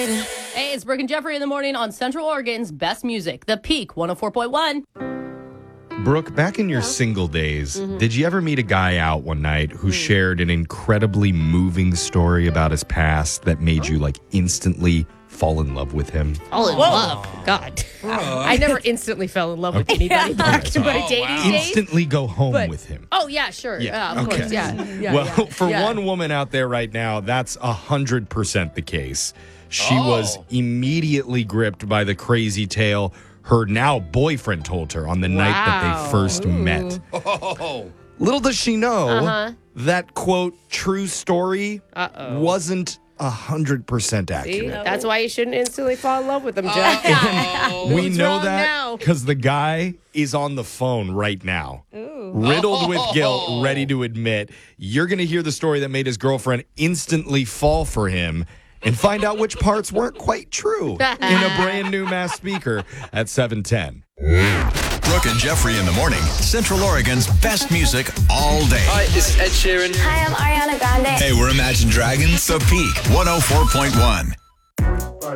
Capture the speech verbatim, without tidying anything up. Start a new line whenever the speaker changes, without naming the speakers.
waiting.
Hey, it's Brooke and Jeffrey in the morning on Central Oregon's best music, The Peak one oh four point one.
Brooke, back in your single days,
Mm-hmm.
did you ever meet a guy out one night who
Mm.
shared an incredibly moving story about his past that made you like instantly fall in love with him?
Fall in love. God. I never instantly fell in love with anybody back in my dating days.
Instantly go home
But-
with him.
Oh, yeah, sure.
Yeah,
Yeah, of
okay.
course. Yeah. yeah
well,
yeah,
for
yeah.
one woman out there right now, that's one hundred percent the case. She was immediately gripped by the crazy tale her now boyfriend told her on the night that
Wow.
they first
Ooh.
met.
Oh,
Little does she know
Uh-huh.
that, quote, true story
Uh-oh.
wasn't one hundred percent
See?
accurate.
That's why you shouldn't instantly fall in love with them, Jeff.
We
What's
know
wrong
that
now?
because the guy is on the phone right now, riddled with guilt, ready to admit. You're going to hear the story that made his girlfriend instantly fall for him and find out which parts weren't quite true in a brand new Mass Speaker at seven ten.
Brooke and Jeffrey in the morning. Central Oregon's best music all day.
Hi, this is Ed Sheeran.
Hi, I'm Ariana Grande.
Hey, we're Imagine Dragons. The Peak one oh four point one.